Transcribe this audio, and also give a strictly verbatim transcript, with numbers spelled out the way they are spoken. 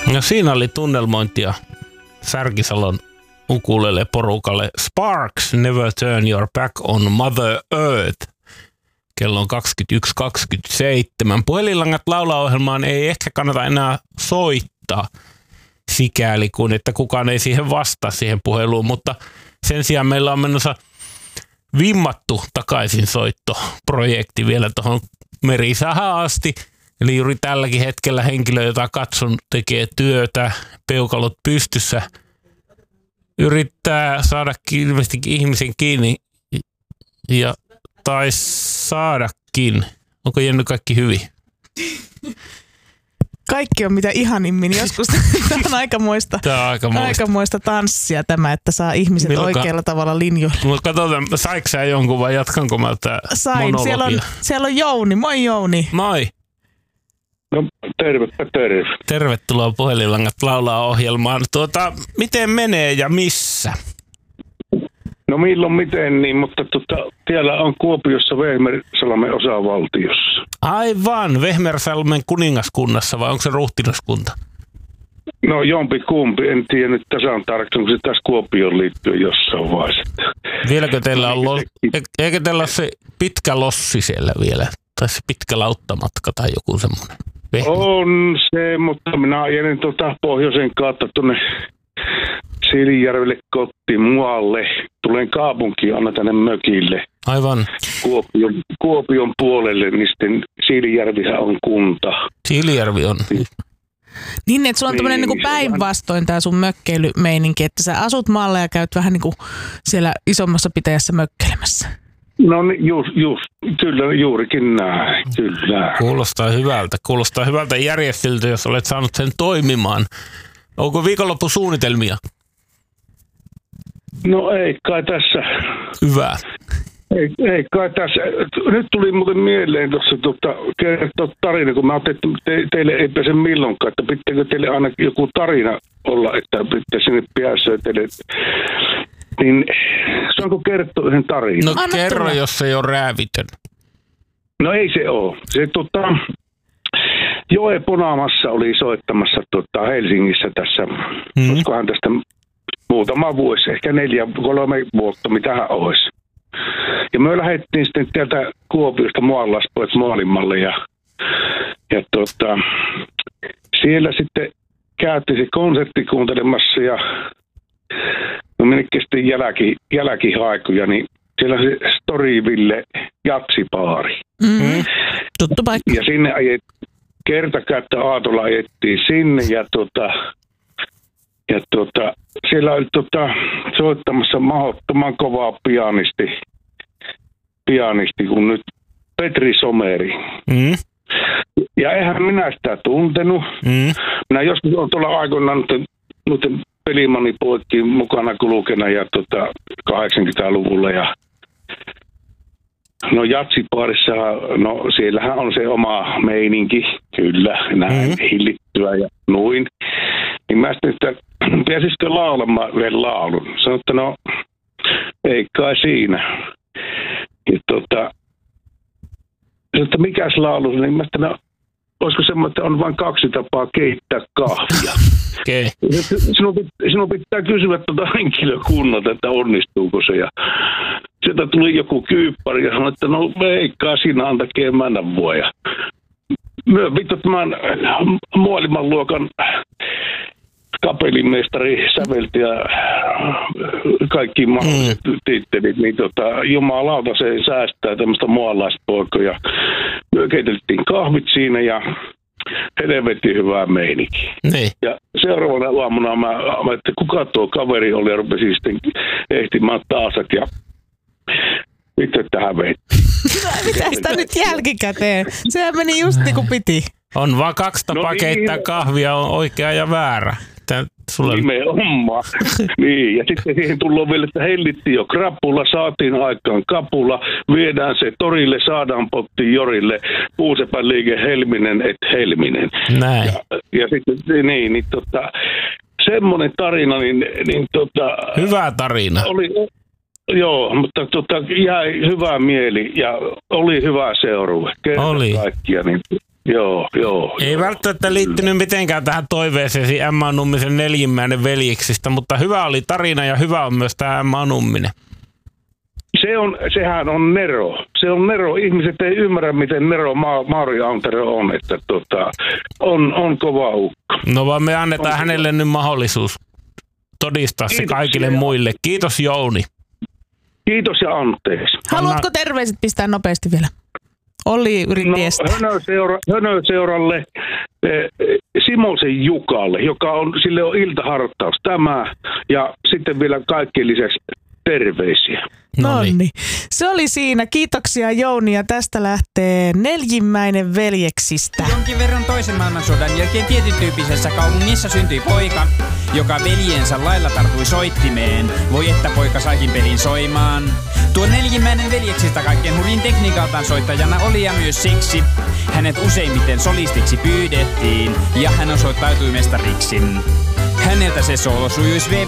No siinä oli tunnelmointia Särkisalon ukulele porukalle. Sparks, Never Turn Your Back on Mother Earth. Kello on kaksikymmentäyksi kaksikymmentäseitsemän. Puhelinlangat laulaohjelmaan ei ehkä kannata enää soittaa sikäli kuin, että kukaan ei siihen vastaa siihen puheluun, mutta sen sijaan meillä on menossa vimmattu takaisinsoittoprojekti vielä tuohon Merisahaan asti. Eli juuri tälläkin hetkellä henkilö, jota katson, tekee työtä, peukalot pystyssä, yrittää saada ilmeisesti ihmisen kiinni ja taisi saadakin. Onko Jenny kaikki hyvin? Kaikki on mitä ihanimmin. Joskus tämä on aikamoista, tämä on aikamoista. aikamoista tanssia tämä, että saa ihmiset Milloinka, oikealla tavalla linjoille. Mutta katsotaan, saiko sä jonkun vai jatkanko mä tätä Sain. Siellä on, siellä on Jouni. Moi Jouni. Moi. No tervepä terve. Tervetuloa Puhelinlangat laulaa ohjelmaan. Tuota, miten menee ja missä? No milloin miten niin, mutta tota, siellä on Kuopiossa Vehmersalmen osavaltiossa. Aivan, Vehmersalmen kuningaskunnassa vai onko se ruhtinaskunta? No jompi kumpi, en tiedä nyt tasan tarkkaan, kun se taas Kuopioon liittyy jossain vaiheessa. Vieläkö teillä on, lo- eikö teillä ole se pitkä lossi siellä vielä? Tai se pitkä lauttamatka tai joku semmoinen? Vehme. On se, mutta minä ajelin tuota pohjoisen kautta tuonne Siilinjärvelle kotiin muualle. Tulen kaupunkiin aina tänne mökille. Aivan. Kuopion, Kuopion puolelle, niin sitten Siilinjärvihän on kunta. Siilinjärvi on. Niin, että sulla on tämmöinen niin päinvastoin tämä sun mökkeilymeininki, että sä asut maalla ja käyt vähän niin kuin siellä isommassa pitäjässä mökkeilemässä. No niin, just, just, kyllä juurikin näin, kyllä. Kuulostaa hyvältä, kuulostaa hyvältä järjestöltä, jos olet saanut sen toimimaan. Onko viikonloppusuunnitelmia? No ei kai tässä. Hyvä. Ei, ei kai tässä. Nyt tuli muuten mieleen tuossa tuota, kertoa tarina, kun mä ajattelin, että te, teille ei pääse milloinkaan, että pitääkö teille aina joku tarina olla, että pitää sinne päässä teille. Niin saanko kertoa yhden tarinan? No Anna kerro, tulla. Jos se ei ole räävitön. No ei se ole. Se tota, Joe Ponamassa oli soittamassa tota, Helsingissä tässä, mm-hmm. olisikohan tästä muutama vuosi, ehkä neljä, kolme vuotta, mitähän olisi. Ja me lähdettiin sitten täältä Kuopiosta Moallaspoet maailmalle ja, ja tota, siellä sitten käytiin se konsertti kuuntelemassa ja no minnekin sitten jälki, jälkihaikuja, niin siellä on se Storyville jatsipaari. Mm-hmm. Tuttu paikka. Ja sinne ajet, kertakäyttö aatolla ajettiin sinne ja tota, ja tota, siellä oli tota, soittamassa mahdottoman kovaa pianisti, pianisti kuin nyt Petri Someri. Mm. Ja eihän minä sitä tuntenut. Mm. Minä joskus olen tuolla aikoinaan noiden pelimanipoikkiin mukana kulkena ja tota, kahdeksankymmentäluvulla ja no jatsipaarissa, no siellähän on se oma meininki, kyllä, näin mm-hmm. hillittyä ja noin. Niin mä sitten, että pääsisikö laulamaan vielä laulun? Sanoin, että no ei kai siinä. Ja tota, sanoin, että mikäs laulu? Niin mä sitten, no olisiko semmoinen, että on vain kaksi tapaa keittää kahvia. Okay. Sinun, sinun pitää kysyä tuota henkilökunnalta, että onnistuuko se. Ja sieltä tuli joku kyyppari ja sanoi, että no eikä siinä antakin mennä voi. Ja myö vittu tämän maailman luokan kapelimestari sävelti ja kaikki mahdolliset mm. tittelit, niin tota, jumalauta se säästää tämmöistä mualaispoikaa. Ja myö keiteltiin kahvit siinä ja helvetin hyvää meininkiä. Niin. Ja seuraavana aamuna mä, mä että kuka tuo kaveri oli ja rupesin sitten ehtimään taasat ja mitä tähän veittiin. Mitä sitä nyt jälkikäteen? Sehän meni just niin kuin piti. On vaan kaksi tapaa no, keittää niin, kahvia, on oikea ja väärä. Sulle... Nimenomaan. Niin, ja sitten siihen tullaan vielä, että hellittiin jo krapula, saatiin aikaan kapula, viedään se torille, saadaan potti jorille, Puusepän liike Helminen et Helminen. Näin. Ja, ja sitten niin, niin tota, semmoinen tarina, niin, niin tota... Hyvä tarina. Oli, joo, mutta tota, jäi hyvä mieli ja oli hyvä seurue. Kerta oli. Kaikkia, niin, Joo, joo. Ei välttämättä liittynyt mitenkään tähän toiveeseesi Emma Nummisen neljimmäinen veljeksistä, mutta hyvä oli tarina ja hyvä on myös tämä Emma Numminen. Se on, sehän on Nero. Se on Nero. Ihmiset ei ymmärrä, miten Nero Ma- Mauri Antero on, että tota, on, on kova ukko. No vaan me annetaan on hänelle nyt mahdollisuus todistaa se kaikille muille. Kiitos Jouni. Kiitos ja anteeksi. Haluatko terveiset pistää nopeasti vielä? Olli yritti no, estää. Hönöseura, Hönöseuralle, eh, Simosen Jukalle, joka on, sille on iltahartaus tämä, ja sitten vielä kaikkien lisäksi terveisiä. No niin. Se oli siinä. Kiitoksia Jouni ja tästä lähtee neljimmäinen veljeksistä. Jonkin verran toisen maailmansodan jälkeen tietyn tyyppisessä kaupungissa syntyi poika, joka veljensä lailla tartui soittimeen. Voi että poika saikin pelin soimaan. Tuo neljimmäinen veljeksistä kaikkein hurjin tekniikaltaan soittajana oli ja myös siksi hänet useimmiten solistiksi pyydettiin ja hän osoittautui mestariksi. Häneltä se soolo sujuisi